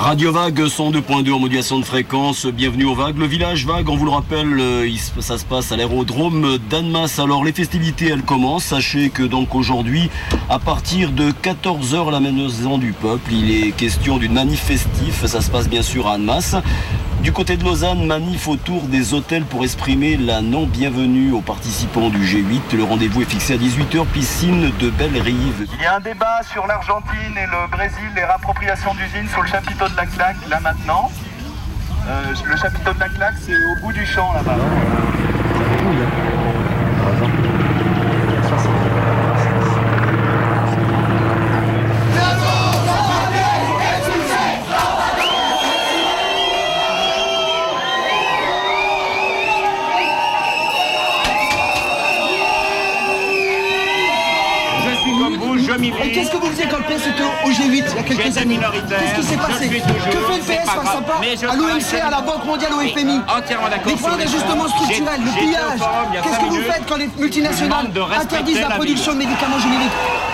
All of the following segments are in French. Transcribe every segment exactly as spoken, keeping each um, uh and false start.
Radio Vague, cent deux point deux en modulation de fréquence, bienvenue au Vague. Le village Vague, on vous le rappelle, ça se passe à l'aérodrome d'Annemasse. Alors les festivités, elles commencent. Sachez que donc aujourd'hui, à partir de quatorze heures à la Maison du Peuple, il est question d'une manif festif. Ça se passe bien sûr à Annemasse. Du côté de Lausanne, manif autour des hôtels pour exprimer la non-bienvenue aux participants du G huit. Le rendez-vous est fixé à dix-huit heures, piscine de Belle-Rive. Il y a un débat sur l'Argentine et le Brésil, les réappropriations d'usines sur le chapiteau de la Claque, là maintenant. Euh, le chapiteau de la Claque, c'est au bout du champ, là-bas. Et qu'est-ce que vous faisiez quand le P S était au G huit il y a quelques années? Qu'est-ce qui s'est passé? Que fait le P S face à l'O M C, à la Banque mondiale, au F M I? Les points d'ajustement structurel, le pillage. Qu'est-ce que vous faites quand les multinationales interdisent la production de médicaments génériques?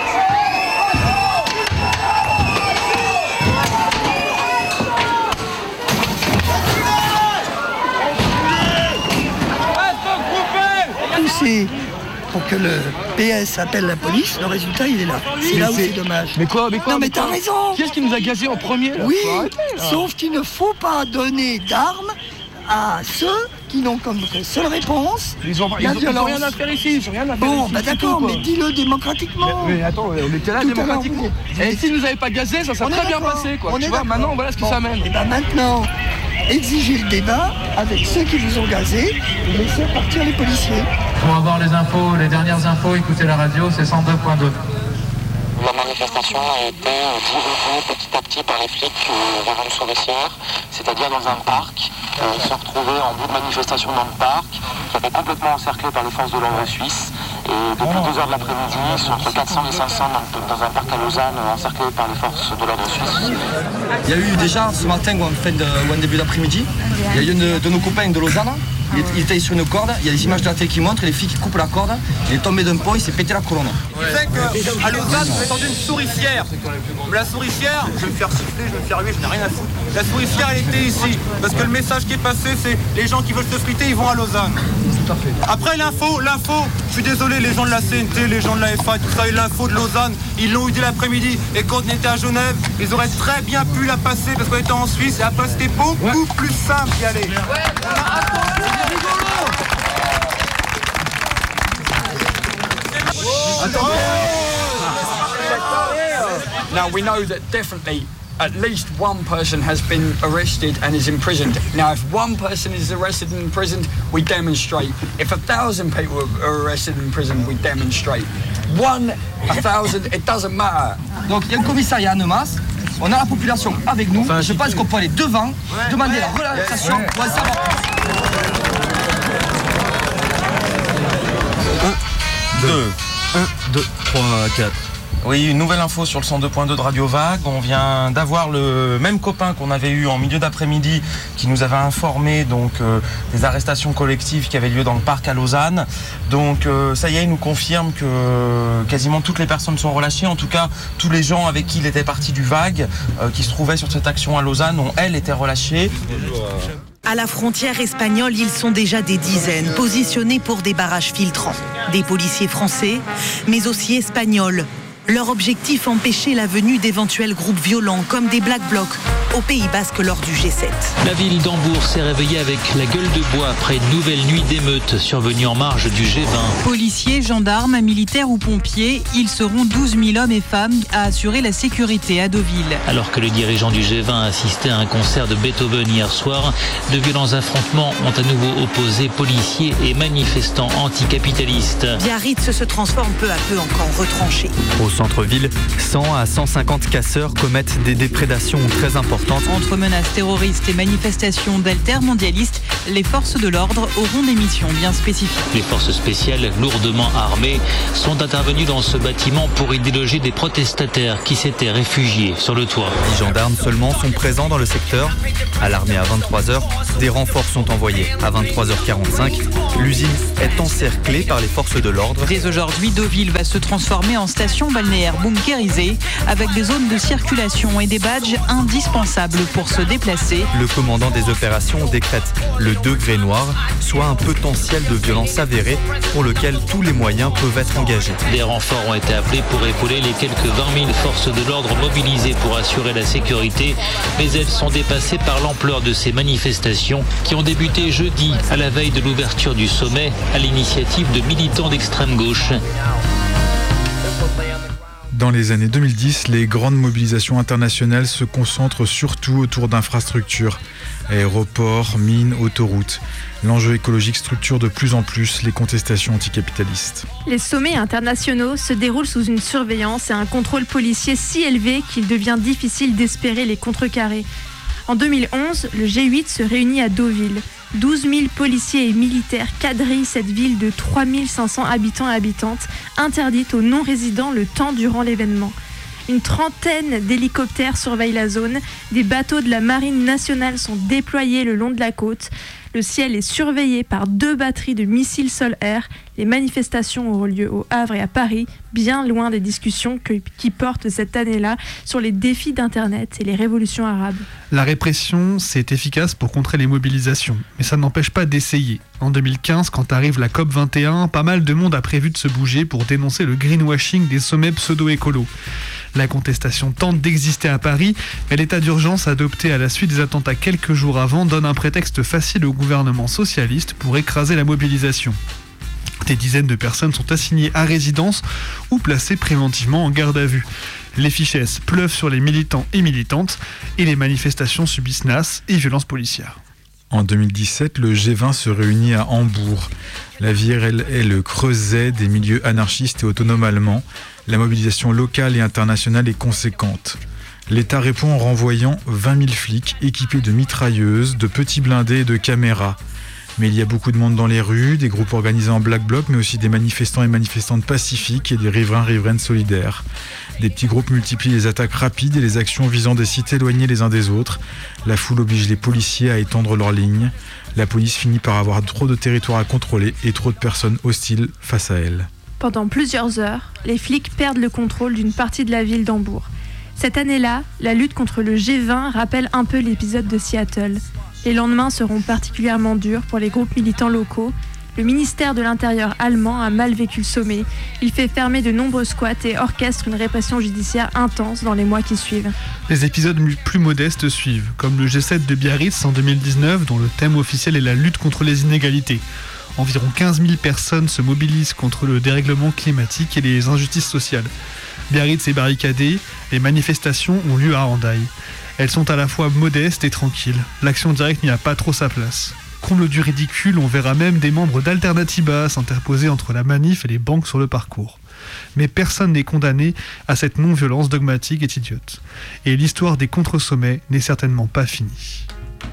Poussez pour que le P S appelle la police, le résultat il est là. C'est là où c'est dommage. Mais quoi, mais quoi Non mais, mais t'as raison. Qui est-ce qui nous a gazé en premier là? Oui, arrêter, là. Sauf qu'il ne faut pas donner d'armes à ceux qui n'ont comme seule réponse Ils ont, ils, la ont, ils ont rien à violence. faire ici, ils ont rien à faire Bon, ici. bah c'est d'accord, tout, quoi. mais dis-le démocratiquement. Mais, mais attends, on était là Tout à l'heure, démocratiquement. vous- Et s'ils nous avaient pas gazé, ça serait On est très bien d'accord, passé quoi. on Tu est vois, d'accord. maintenant voilà ce que Bon, ça mène. Et ben maintenant, exigez le débat avec ceux qui vous ont gazé et laissez partir les policiers. Pour avoir les infos, les dernières infos, écoutez la radio, c'est cent deux point deux. La manifestation a été dirigée petit à petit par les flics euh, vers une souricière, c'est-à-dire dans un parc. Euh, ils se retrouvaient en bout de manifestation dans le parc, qui avait complètement encerclé par les forces de l'ordre suisses. Et depuis deux heures de l'après-midi, ils sont entre quatre cents et cinq cents dans, dans un parc à Lausanne, encerclés par les forces de l'ordre suisse. Il y a eu déjà ce matin ou en, fin de, ou en début d'après-midi, il y a eu une de nos copains de Lausanne, il, est- il était sur une corde, il y a des images de la télé qui montrent, et les filles qui coupent la corde, il est tombé d'un pont, il s'est pété la colonne. Il fait qu'à Lausanne, vous êtes dans une souricière. Mais la souricière, je vais me faire siffler, je vais me faire huer, je n'ai rien à foutre. La souricière, elle était ici. Parce que le message qui est passé, c'est les gens qui veulent se friter, ils vont à Lausanne. Après l'info, l'info, je suis désolé, les gens de la C N T, les gens de la F A, tout ça, et l'info de Lausanne, ils l'ont eu dès l'après-midi. Et quand on était à Genève, ils auraient très bien pu la passer parce qu'on était en Suisse et après c'était beaucoup ouais. plus simple d'y aller. Now we know that definitely at least one person has been arrested and is imprisoned. Now if one person is arrested and imprisoned, we demonstrate. If a thousand people are arrested and imprisoned, we demonstrate. One, a thousand, it doesn't matter. Donc il y a un commissariat à Annemasse, on a la population avec nous, enfin, je pense qu'on peut aller devant, ouais, demander ouais, la relaxation ouais, pour en savoir plus. un, deux, un, deux, trois, quatre. Oui, une nouvelle info sur le cent deux point deux de Radio Vague. On vient d'avoir le même copain qu'on avait eu en milieu d'après-midi qui nous avait informé donc euh, des arrestations collectives qui avaient lieu dans le parc à Lausanne. Donc euh, ça y est, il nous confirme que euh, quasiment toutes les personnes sont relâchées. En tout cas, tous les gens avec qui il était parti du Vague, euh, qui se trouvaient sur cette action à Lausanne, ont elles été relâchés. À la frontière espagnole, ils sont déjà des dizaines, positionnés pour des barrages filtrants. Des policiers français, mais aussi espagnols. Leur objectif, empêcher la venue d'éventuels groupes violents comme des Black Blocs au Pays Basque lors du G sept. La ville d'Hambourg s'est réveillée avec la gueule de bois après une nouvelle nuit d'émeutes survenue en marge du G vingt. Policiers, gendarmes, militaires ou pompiers, ils seront douze mille hommes et femmes à assurer la sécurité à Deauville. Alors que le dirigeant du G vingt assistait à un concert de Beethoven hier soir, de violents affrontements ont à nouveau opposé policiers et manifestants anticapitalistes. Biarritz se transforme peu à peu en camp retranché. Au centre-ville, cent à cent cinquante casseurs commettent des déprédations très importantes. Entre menaces terroristes et manifestations d'altermondialistes, les forces de l'ordre auront des missions bien spécifiques. Les forces spéciales, lourdement armées, sont intervenues dans ce bâtiment pour y déloger des protestataires qui s'étaient réfugiés sur le toit. dix gendarmes seulement sont présents dans le secteur. Alarmés à vingt-trois heures, des renforts sont envoyés. À vingt-trois heures quarante-cinq, l'usine est encerclée par les forces de l'ordre. Dès aujourd'hui, Deauville va se transformer en station balnéaire bunkérisée avec des zones de circulation et des badges indispensables indispensables pour se déplacer. Le commandant des opérations décrète le degré noir, soit un potentiel de violence avérée pour lequel tous les moyens peuvent être engagés. Des renforts ont été appelés pour épauler les quelques vingt mille forces de l'ordre mobilisées pour assurer la sécurité, mais elles sont dépassées par l'ampleur de ces manifestations qui ont débuté jeudi à la veille de l'ouverture du sommet à l'initiative de militants d'extrême gauche. Dans les années deux mille dix, les grandes mobilisations internationales se concentrent surtout autour d'infrastructures, aéroports, mines, autoroutes. L'enjeu écologique structure de plus en plus les contestations anticapitalistes. Les sommets internationaux se déroulent sous une surveillance et un contrôle policier si élevé qu'il devient difficile d'espérer les contrecarrer. En deux mille onze, le G huit se réunit à Deauville. douze mille policiers et militaires quadrillent cette ville de trois mille cinq cents habitants et habitantes, interdite aux non-résidents le temps durant l'événement. Une trentaine d'hélicoptères surveillent la zone, des bateaux de la marine nationale sont déployés le long de la côte, le ciel est surveillé par deux batteries de missiles sol-air. Les manifestations auront lieu au Havre et à Paris, bien loin des discussions que, qui portent cette année-là sur les défis d'Internet et les révolutions arabes. La répression, c'est efficace pour contrer les mobilisations, mais ça n'empêche pas d'essayer. En deux mille quinze, quand arrive la COP vingt et un, pas mal de monde a prévu de se bouger pour dénoncer le greenwashing des sommets pseudo-écolos. La contestation tente d'exister à Paris, mais l'état d'urgence adopté à la suite des attentats quelques jours avant donne un prétexte facile au gouvernement socialiste pour écraser la mobilisation. Des dizaines de personnes sont assignées à résidence ou placées préventivement en garde à vue. Les fichesses pleuvent sur les militants et militantes et les manifestations subissent nasses et violences policières. En deux mille dix-sept, le G vingt se réunit à Hambourg. La ville est le creuset des milieux anarchistes et autonomes allemands. La mobilisation locale et internationale est conséquente. L'État répond en renvoyant vingt mille flics équipés de mitrailleuses, de petits blindés et de caméras. Mais il y a beaucoup de monde dans les rues, des groupes organisés en black bloc, mais aussi des manifestants et manifestantes pacifiques et des riverains riveraines solidaires. Des petits groupes multiplient les attaques rapides et les actions visant des sites éloignés les uns des autres. La foule oblige les policiers à étendre leurs lignes. La police finit par avoir trop de territoire à contrôler et trop de personnes hostiles face à elle. Pendant plusieurs heures, les flics perdent le contrôle d'une partie de la ville d'Hambourg. Cette année-là, la lutte contre le G vingt rappelle un peu l'épisode de Seattle. Les lendemains seront particulièrement durs pour les groupes militants locaux. Le ministère de l'Intérieur allemand a mal vécu le sommet. Il fait fermer de nombreux squats et orchestre une répression judiciaire intense dans les mois qui suivent. Les épisodes plus modestes suivent, comme le G sept de Biarritz en deux mille dix-neuf, dont le thème officiel est la lutte contre les inégalités. Environ quinze mille personnes se mobilisent contre le dérèglement climatique et les injustices sociales. Biarritz est barricadé, les manifestations ont lieu à Hendaye. Elles sont à la fois modestes et tranquilles. L'action directe n'y a pas trop sa place. Comble du ridicule, on verra même des membres d'Alternativa s'interposer entre la manif et les banques sur le parcours. Mais personne n'est condamné à cette non-violence dogmatique et idiote. Et l'histoire des contre-sommets n'est certainement pas finie.